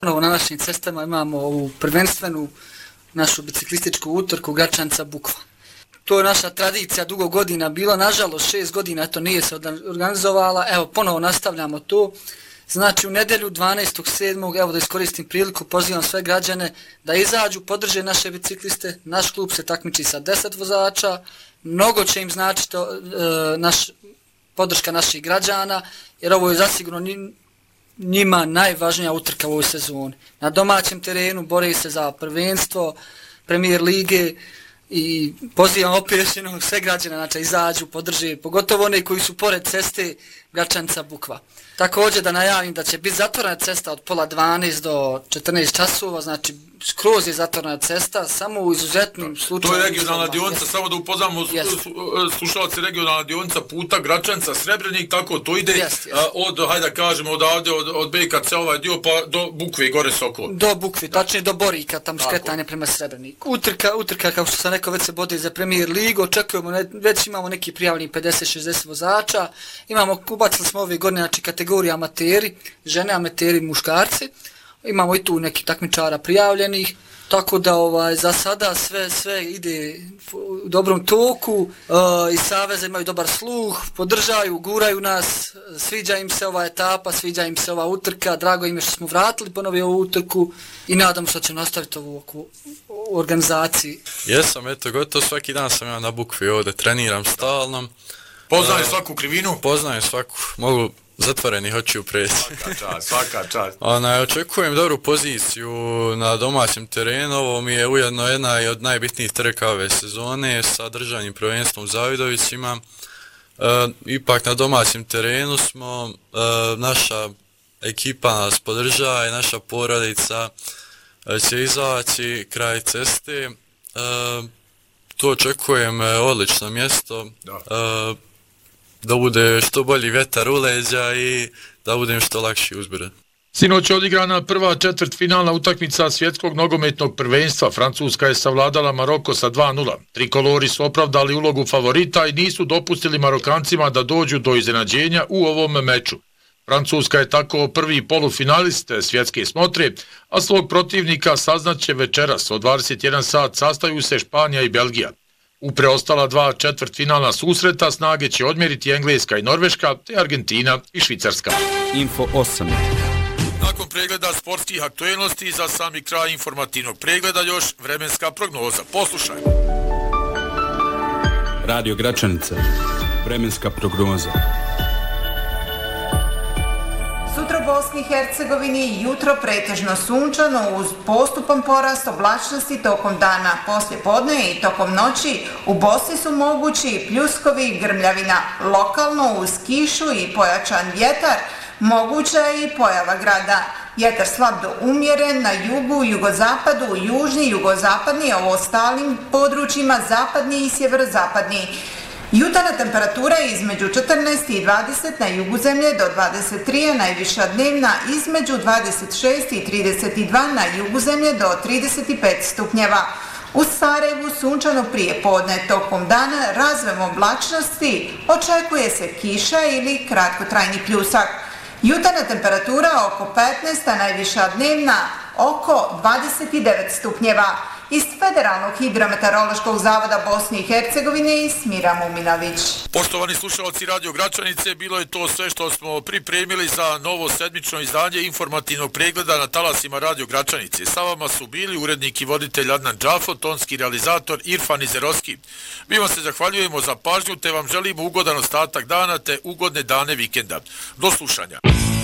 Na našim cestama imamo ovu prvenstvenu našu biciklističku utrku Gračanica Bukva. To je naša tradicija dugo godina bila, nažalost 6 godina to nije se organizovala, evo ponovo nastavljamo to. Znači u nedjelju 12.7. evo da iskoristim priliku, pozivam sve građane da izađu, podrže naše bicikliste, naš klub se takmiči sa 10 vozača, mnogo će im značiti podrška naših građana, jer ovo je zasigurno njima najvažnija utrka u ovoj sezoni. Na domaćem terenu bore se za prvenstvo, premijer lige i pozivam opet sve građane, znači izađu, podrže, pogotovo one koji su pored ceste Gračanica Bukva. Također da najavim da će biti zatvorena cesta od pola 12 do 14 časova, znači skroz je zatvorena cesta, samo u izuzetnim slučajima. To je regionalna dionica, samo da upoznamo slušalci, regionalna dionica puta Gračanica, Srebrenik, tako to ide od, hajde da kažemo, odavde, od BKC ovaj dio pa do Bukve i gore Sokol. Do Bukve, tačnije do Borika, tam skretanje prema Srebreniku. Utrka, kao što sam rekao, već se bode za premijer ligu, očekujemo, već imamo neki prijavljeni 50-60 vozača, ubacili smo ove godine, znači kategorije amateri, žene, amateri, muškarci, imamo i tu neki takmičara prijavljenih, tako da za sada sve ide u dobrom toku, i saveza imaju dobar sluh, podržaju, guraju nas, sviđa im se ova etapa, sviđa im se ova utrka, drago im je što smo vratili ponovi ovu utrku i nadam se da će nastaviti ovu organizaciji. Jesam, eto, gotovo svaki dan sam ja na Bukvi ovdje, treniram stalno. Poznajem svaku krivinu? Poznajem svaku, mogu zatvorenih očiju preći. Svaka čast. Očekujem dobru poziciju na domaćem terenu, ovo mi je ujedno jedna od najbitnijih trka ove sezone sa državnim prvenstvom u Zavidovićima. Ipak na domaćem terenu smo, naša ekipa nas podržava i naša porodica će izaći kraj ceste. To očekujem odlično mjesto. Da bude što bolji vjetar u leđa i da budem što lakši uzbiran. Sinoć je odigrana prva četvrtfinalna utakmica svjetskog nogometnog prvenstva. Francuska je savladala Maroko sa 2:0. Trikolori su opravdali ulogu favorita i nisu dopustili Marokancima da dođu do iznenađenja u ovom meču. Francuska je tako prvi polufinalist svjetske smotre, a svog protivnika saznaće večeras. Od 21 sat sastaju se Španija i Belgija. U preostala dva četvrtfinalna susreta snage će odmjeriti Engleska i Norveška, te Argentina i Švicarska. Info 8. Nakon pregleda sportskih aktuelnosti za sami kraj informativnog pregleda još vremenska prognoza. Poslušajmo. Radio Gračanica. Vremenska prognoza. Sutra u Bosni i Hercegovini jutro pretežno sunčano uz postupan porast oblačnosti tokom dana. Poslije podne i tokom noći u Bosni su mogući pljuskovi i grmljavina. Lokalno uz kišu i pojačan vjetar moguća je i pojava grada. Vjetar slab do umjeren na jugu, jugozapadu, južni, jugozapadni, a u ostalim područjima zapadni i sjeverozapadni. Jutarnja temperatura je između 14 i 20 na jugu zemlje do 23, a najviša dnevna između 26 i 32 na jugu zemlje do 35 stupnjeva. U Sarajevu sunčano prije podne, tokom dana razvojem oblačnosti očekuje se kiša ili kratkotrajni pljusak. Jutarnja temperatura oko 15, a najviša dnevna oko 29 stupnjeva. Iz Federalnog hidrometeorološkog zavoda Bosne i Hercegovine Smira Muminović. Poštovani slušalci Radio Gračanice, bilo je to sve što smo pripremili za novo sedmično izdanje informativnog pregleda na talasima Radio Gračanice. Sa vama su bili urednik i voditelj Adnan Džafo, tonski realizator Irfan Izerovski. Mi vam se zahvaljujemo za pažnju te vam želimo ugodan ostatak dana te ugodne dane vikenda. Do slušanja.